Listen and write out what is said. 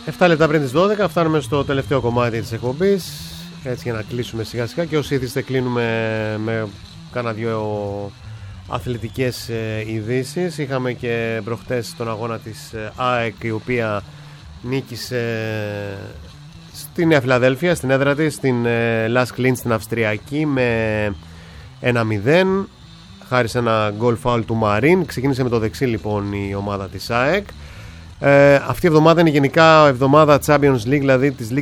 7 λεπτά πριν τις 12 φτάνουμε στο τελευταίο κομμάτι της εκπομπής. Έτσι για να κλείσουμε σιγά σιγά. Και όσοι ήθιστε κλείνουμε με κάνα δυο αθλητικές ειδήσεις. Είχαμε και προχτές τον αγώνα της ΑΕΚ, η οποία νίκησε στη Νέα Φιλαδέλφια, στην έδρα της, στην Lask Linz στην Αυστριακή με 1-0, χάρη σε ένα goal foul του Μαρίν. Ξεκίνησε με το δεξί λοιπόν η ομάδα της ΑΕΚ. Αυτή η εβδομάδα είναι γενικά εβδομάδα Champions League, δηλαδή της Ligue